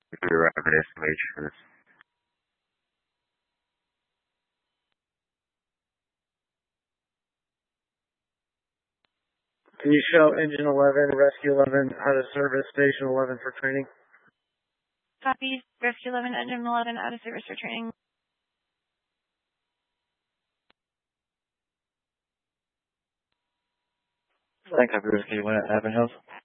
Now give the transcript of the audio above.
Rapid estimations. Can you show Engine 11, Rescue 11 out of service, Station 11 for training? Copy. Rescue 11, Engine 11 out of service for training. Thank you, Rescue 1 at Avon Hills.